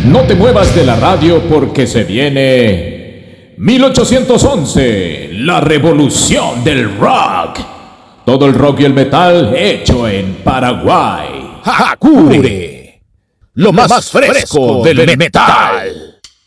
No te muevas de la radio porque se viene 1811, la revolución del rock. Todo el rock y el metal hecho en Paraguay. Hakure, lo más fresco del metal.